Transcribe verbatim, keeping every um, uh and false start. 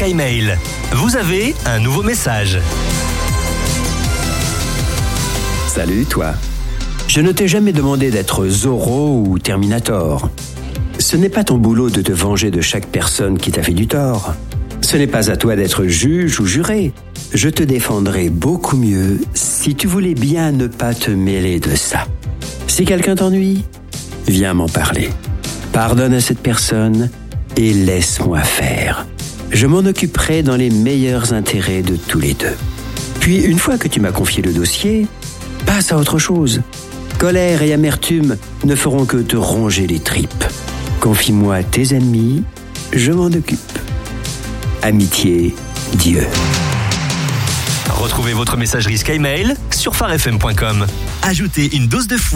SkyMail. Vous avez un nouveau message. Salut toi. Je ne t'ai jamais demandé d'être Zorro ou Terminator. Ce n'est pas ton boulot de te venger de chaque personne qui t'a fait du tort. Ce n'est pas à toi d'être juge ou juré. Je te défendrai beaucoup mieux si tu voulais bien ne pas te mêler de ça. Si quelqu'un t'ennuie, viens m'en parler. Pardonne à cette personne et laisse-moi faire. Je m'en occuperai dans les meilleurs intérêts de tous les deux. Puis, une fois que tu m'as confié le dossier, passe à autre chose. Colère et amertume ne feront que te ronger les tripes. Confie-moi tes ennemis, je m'en occupe. Amitié, Dieu. Retrouvez votre messagerie SkyMail sur phare f m point com. Ajoutez une dose de foi.